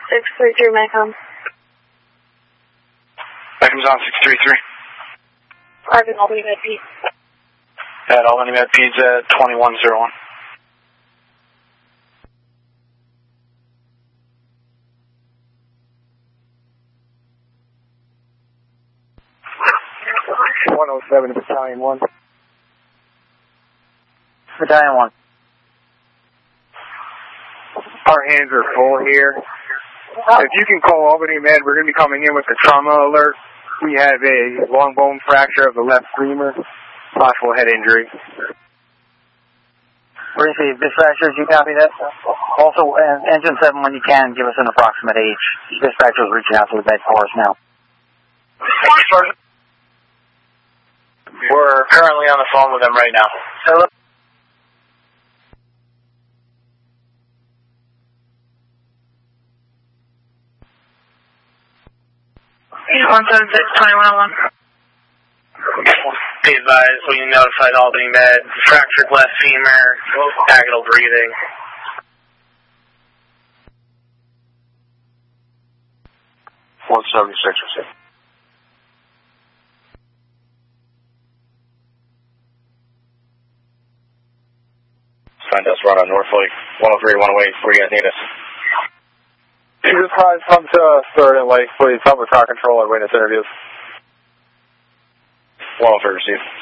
633 Macom. Macom's on 633. Arvin Albany Med Peds. At Albany Med Peds at 2101. .107 Battalion 1. Battalion 1. Our hands are full here. If you can call Albany Med, we're going to be coming in with a trauma alert. We have a long bone fracture of the left femur, possible head injury. Receive dispatchers, you copy that? Also, engine 7, when you can, give us an approximate age. Dispatchers reaching out to the bed for us now. We're currently on the phone with them right now. Hello? 176-2101. Be advised, when you notified Albany Med, fractured left femur, agonal breathing. .176. Find us, run on North Lake, 103 to 108, where you guys need us. Jesus Christ, come to Third and Lake, please. Help with car control and witness interviews. 103 received.